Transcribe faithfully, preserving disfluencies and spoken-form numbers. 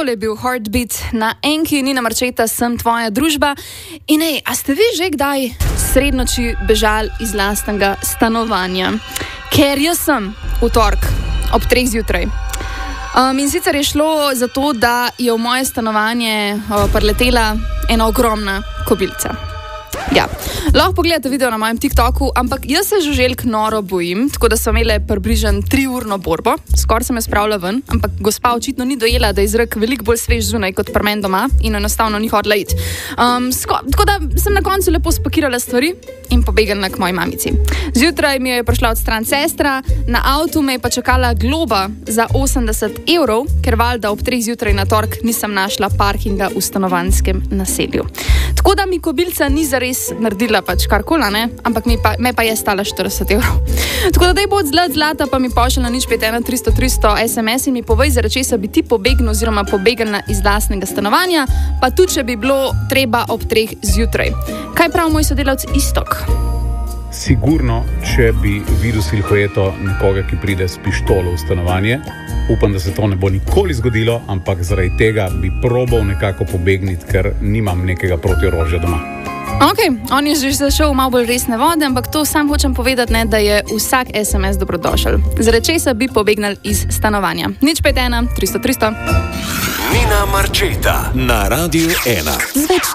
Tole je bil Heartbeat na Enki, Nina Marčeta, sem tvoja družba. In ej, a ste vi že kdaj srednoči bežali iz lastnega stanovanja? Ker jaz sem v torek ob treh zjutraj. Um, in sicer je šlo za to, da je v moje stanovanje uh, priletela ena ogromna kobilica. Ja, lahko pogledate video na mojem TikToku, ampak jaz se žuželk noro bojim, tako da so imele približno triurno borbo, skoraj sem jo spravila ven, ampak gospa očitno ni dojela, da je zrak veliko bolj svež zunaj kot pri meni doma in enostavno ni hodila iti. Um, tako da sem na koncu lepo spakirala stvari in pobegala k moji mamici. Zjutraj mi je prišla od stran sestra, na avtu me je pa čakala globa za osemdeset evrov, ker valjda ob treh zjutraj na torek nisem našla parkinga v stanovanjskem naselju. Tako da mi kobilca ni zares naredila pač karkoli, ne? Ampak me pa, me pa je stala štirideset evrov. Tako da daj bo od zlat zlata, pa mi pošlja na nič pet ena tristo tristo es em es in mi povej, zaradi česa bi ti pobegnil oziroma pobegnila iz lastnega stanovanja, pa tudi, če bi bilo treba ob treh zjutraj. Kaj pravi moj sodelavec Istok? Sigurno, če bi videl silhueto nekoga, ki pride s pištolo v stanovanje, upam, da se to ne bo nikoli zgodilo, ampak zaradi tega bi probal nekako pobegniti, ker nimam nekega protiorožja doma. Ok, on je že zašel v malo bolj resne vode, ampak to sam hočem povedati, ne, da je vsak es em es dobrodošel. Zaradi česa bi pobegnili iz stanovanja. nič pet ena tristo tristo. Nina Marčeta na Radiu ena.